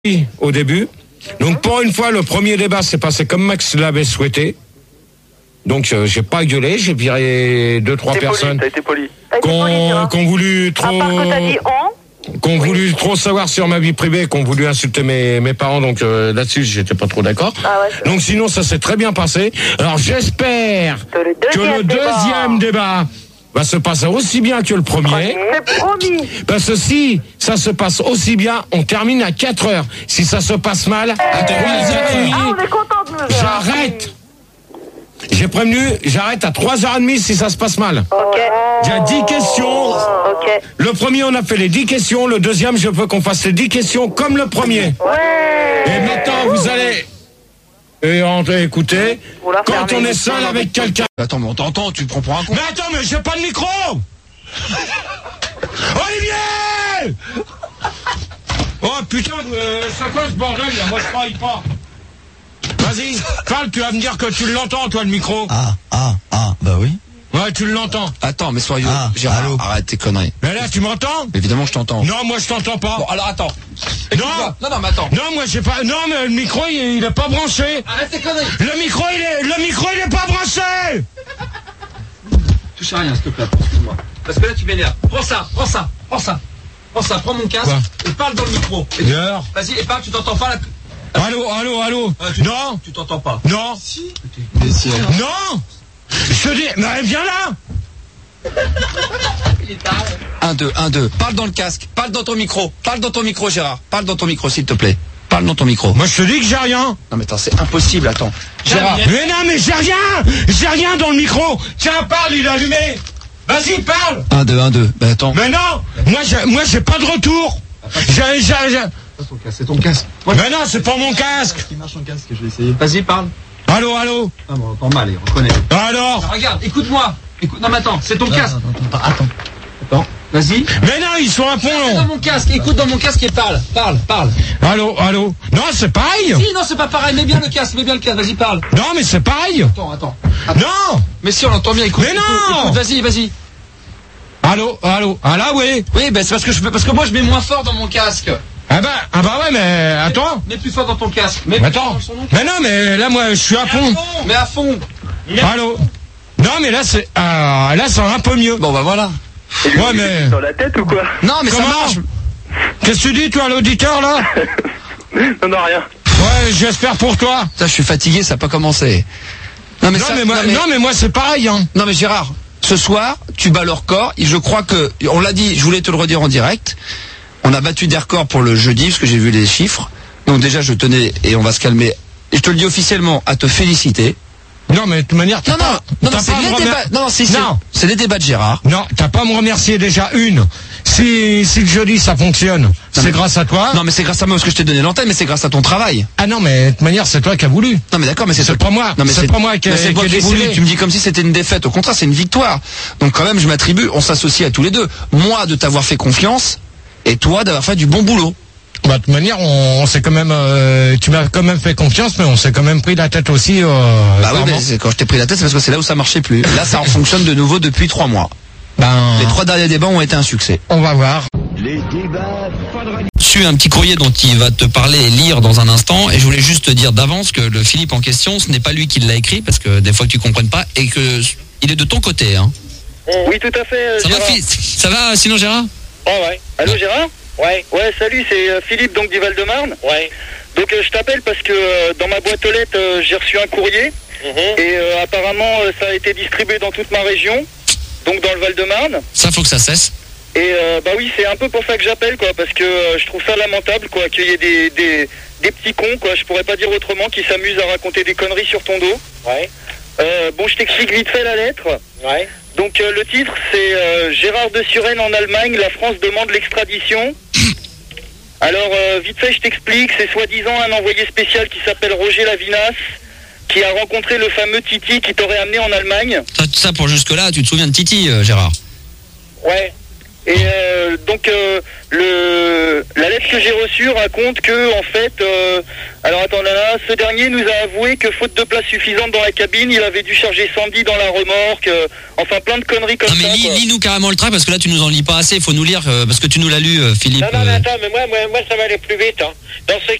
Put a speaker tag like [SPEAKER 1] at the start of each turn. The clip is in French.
[SPEAKER 1] au début. Donc pour une fois, le premier débat s'est passé comme Max l'avait souhaité. Donc j'ai pas gueulé, j'ai viré 2-3 personnes
[SPEAKER 2] T'as été poli.
[SPEAKER 1] qu'on voulu trop,
[SPEAKER 3] À part que t'as dit
[SPEAKER 1] qu'on voulu trop savoir sur ma vie privée, qu'on voulu insulter mes parents. Donc là-dessus, j'étais pas trop d'accord.
[SPEAKER 3] Ah ouais,
[SPEAKER 1] donc sinon, ça s'est très bien passé. Alors j'espère que le deuxième débat va se passer aussi bien que le premier.
[SPEAKER 3] c'est promis.
[SPEAKER 1] Parce que si ça se passe aussi bien, on termine à 4 heures. Si ça se passe mal, à 3 heures,
[SPEAKER 3] Ah, on est content de nous voir.
[SPEAKER 1] j'arrête. J'ai prévenu, j'arrête à 3h30 si ça se passe mal.
[SPEAKER 3] Ok.
[SPEAKER 1] J'ai 10 questions.
[SPEAKER 3] Ok.
[SPEAKER 1] Le premier, on a fait les 10 questions. Le deuxième, je veux qu'on fasse les 10 questions comme le premier.
[SPEAKER 3] Ouais.
[SPEAKER 1] Et maintenant, vous allez... écoutez, quand on est seul avec quelqu'un...
[SPEAKER 4] Attends, mais on t'entend, tu te prends pour un con.
[SPEAKER 1] Mais attends, mais j'ai pas de micro. Olivier. Oh putain, c'est quoi ce bordel là? Moi je travaille pas. Vas-y, parle, tu vas me dire que tu l'entends toi le micro.
[SPEAKER 4] Bah oui.
[SPEAKER 1] Ouais, tu l'entends.
[SPEAKER 4] Attends, mais soyons, Gérard,
[SPEAKER 1] allô.
[SPEAKER 4] arrête tes conneries.
[SPEAKER 1] Mais là, tu m'entends?
[SPEAKER 4] Évidemment, je t'entends.
[SPEAKER 1] Non, moi je t'entends pas.
[SPEAKER 4] Bon, alors attends.
[SPEAKER 1] Non,
[SPEAKER 4] Non, mais attends.
[SPEAKER 1] non, moi j'ai pas. Non, mais le micro il est pas branché.
[SPEAKER 4] Arrête tes conneries.
[SPEAKER 1] Le micro il est pas branché.
[SPEAKER 4] Touche à rien, s'il te plaît, excuse-moi. Parce que là, tu m'énerves. Prends ça, prends mon casque.
[SPEAKER 1] Quoi
[SPEAKER 4] et parle dans le micro.
[SPEAKER 1] Et alors
[SPEAKER 4] Vas-y, et parle, tu t'entends pas là.
[SPEAKER 1] Allô. Non.
[SPEAKER 4] Tu t'entends pas.
[SPEAKER 1] Non.
[SPEAKER 4] Si.
[SPEAKER 1] Non. Je te dis, mais viens là.
[SPEAKER 4] 1, 2. Parle dans le casque. Parle dans ton micro. Gérard. Parle dans ton micro, s'il te plaît. Parle dans ton micro.
[SPEAKER 1] Moi je te dis que j'ai rien.
[SPEAKER 4] Non, mais attends, c'est impossible, attends. Gérard.
[SPEAKER 1] Mais non, mais j'ai rien dans le micro. Tiens, parle, il est allumé. Vas-y, parle.
[SPEAKER 4] 1, 2. Ben attends.
[SPEAKER 1] Mais non, moi j'ai pas de retour.
[SPEAKER 4] C'est ton casque.
[SPEAKER 1] Mais non, c'est pas mon casque.
[SPEAKER 4] Qui marche en casque, je vais essayer. Vas-y, parle.
[SPEAKER 1] Allô.
[SPEAKER 4] Ah bon, on entend mal, on reconnaît.
[SPEAKER 1] Alors.
[SPEAKER 4] Regarde, écoute-moi. Non, mais attends, c'est ton casque. Attends. Vas-y.
[SPEAKER 1] Mais non, ils sont un pont.
[SPEAKER 4] Dans mon casque, écoute dans mon casque et parle.
[SPEAKER 1] Allô. Non, c'est pareil.
[SPEAKER 4] Si, non, c'est pas pareil, mets bien le casque, vas-y, parle.
[SPEAKER 1] Non, mais c'est pareil.
[SPEAKER 4] Attends.
[SPEAKER 1] Non.
[SPEAKER 4] Mais si, on l'entend bien, écoute.
[SPEAKER 1] Mais non.
[SPEAKER 4] Écoute, vas-y.
[SPEAKER 1] Allô. Ah là, oui.
[SPEAKER 4] Oui, ben c'est parce que moi je mets moins fort dans mon casque.
[SPEAKER 1] Ah bah ouais, mais attends.
[SPEAKER 4] Mets plus fort dans ton casque.
[SPEAKER 1] Attends. Mais non, mais là, moi, je suis à fond.
[SPEAKER 4] Mais à fond.
[SPEAKER 1] Allô. Non, mais là, c'est un peu mieux.
[SPEAKER 4] Bon, bah voilà.
[SPEAKER 1] Ouais, mais...
[SPEAKER 2] Dans la tête ou quoi?
[SPEAKER 4] Non, mais
[SPEAKER 1] Comment
[SPEAKER 4] ça marche.
[SPEAKER 1] Qu'est-ce que tu dis, toi, l'auditeur, là?
[SPEAKER 2] Non, rien.
[SPEAKER 1] Ouais, j'espère pour toi.
[SPEAKER 4] Putain, je suis fatigué, ça n'a pas commencé. Non, mais
[SPEAKER 1] moi, c'est pareil, hein.
[SPEAKER 4] Non, mais Gérard, ce soir, tu bats le record. Et je crois que, on l'a dit, je voulais te le redire en direct. On a battu des records pour le jeudi, parce que j'ai vu les chiffres. Donc déjà, je tenais, et on va se calmer, et je te le dis officiellement, à te féliciter.
[SPEAKER 1] Non, mais de toute manière,
[SPEAKER 4] Non, c'est les débats. Non, c'est les débats de Gérard.
[SPEAKER 1] Non, t'as pas à me remercier déjà une. Si le jeudi ça fonctionne, c'est grâce à toi.
[SPEAKER 4] Non, mais c'est grâce à moi parce que je t'ai donné l'antenne, mais c'est grâce à ton travail.
[SPEAKER 1] Ah non, mais de toute manière, c'est toi qui as voulu.
[SPEAKER 4] Non, mais d'accord, mais c'est
[SPEAKER 1] pas moi.
[SPEAKER 4] Non, mais
[SPEAKER 1] c'est pas moi qui ai
[SPEAKER 4] voulu.
[SPEAKER 1] décidé.
[SPEAKER 4] Tu me dis comme si c'était une défaite. Au contraire, c'est une victoire. Donc quand même, je m'attribue. On s'associe à tous les deux. Moi, de t'avoir fait confiance, et toi, d'avoir fait du bon boulot.
[SPEAKER 1] Bah, de toute manière, on s'est quand même, tu m'as quand même fait confiance, mais on s'est quand même pris la tête aussi.
[SPEAKER 4] Bah oui, mais quand je t'ai pris la tête, c'est parce que c'est là où ça marchait plus. Là, ça en fonctionne de nouveau depuis 3 mois. Les 3 derniers débats ont été un succès.
[SPEAKER 1] On va voir.
[SPEAKER 5] Les débats.
[SPEAKER 6] Reçu un petit courrier dont il va te parler et lire dans un instant, et je voulais juste te dire d'avance que le Philippe en question, ce n'est pas lui qui l'a écrit, parce que des fois que tu comprennes pas, et que il est de ton côté, hein.
[SPEAKER 2] Oui, tout à fait,
[SPEAKER 6] Ça
[SPEAKER 2] Gérard.
[SPEAKER 6] ça va sinon Gérard?
[SPEAKER 2] Ouais. Allô, Gérard? Ouais, salut, c'est Philippe, donc du Val-de-Marne. Ouais. Donc je t'appelle parce que dans ma boîte aux lettres, j'ai reçu un courrier. Et apparemment, ça a été distribué dans toute ma région, donc dans le Val-de-Marne.
[SPEAKER 6] Ça, faut que ça cesse.
[SPEAKER 2] Et bah oui, c'est un peu pour ça que j'appelle, quoi, parce que je trouve ça lamentable, quoi, qu'il y ait des petits cons, quoi, je pourrais pas dire autrement, qui s'amusent à raconter des conneries sur ton dos. Ouais. Bon, je t'explique vite fait la lettre. Ouais. Donc le titre, c'est Gérard de Suresnes en Allemagne, la France demande l'extradition. Alors, vite fait, je t'explique, c'est soi-disant un envoyé spécial qui s'appelle Roger Lavinas, qui a rencontré le fameux Titi qui t'aurait amené en Allemagne.
[SPEAKER 6] Ça pour jusque-là, tu te souviens de Titi, Gérard?
[SPEAKER 2] Ouais. Et donc la lettre que j'ai reçue raconte que en fait, alors attends là, ce dernier nous a avoué que faute de place suffisante dans la cabine, il avait dû charger Sandy dans la remorque, enfin plein de conneries comme
[SPEAKER 6] Non mais
[SPEAKER 2] ça.
[SPEAKER 6] lis-nous carrément le tract parce que là tu nous en lis pas assez, il faut nous lire parce que tu nous l'as lu Philippe.
[SPEAKER 5] Non mais attends, mais moi ça va aller plus vite. Hein. Dans ce